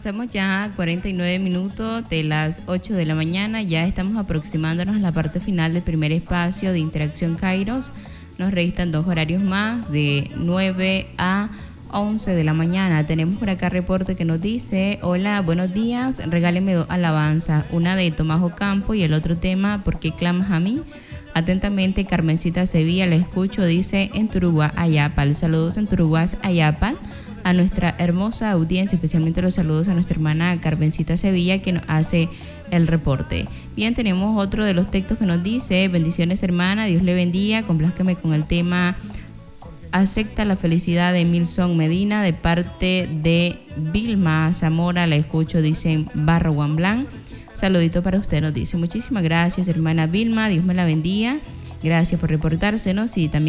Avanzamos ya a 49 minutos de las 8 de la mañana. Ya estamos aproximándonos a la parte final del primer espacio de Interacción Kairos. Nos registran 2 horarios más, de 9 a 11 de la mañana. Tenemos por acá reporte que nos dice: hola, buenos días, regáleme 2 alabanzas, una de Tomás Ocampo y el otro tema, ¿por qué clamas a mí? Atentamente, Carmencita Sevilla, la escucho, dice en Turugua, Ayapal. Saludos en Turugua, Ayapal, a nuestra hermosa audiencia, especialmente los saludos a nuestra hermana Carmencita Sevilla, que nos hace el reporte. Bien, tenemos otro de los textos que nos dice: bendiciones hermana, Dios le bendiga, complázcame con el tema Acepta la felicidad de Milson Medina, de parte de Vilma Zamora, la escucho, dice en Barro Guamblán. Saludito para usted, nos dice. Muchísimas gracias hermana Vilma, Dios me la bendiga, gracias por reportársenos y también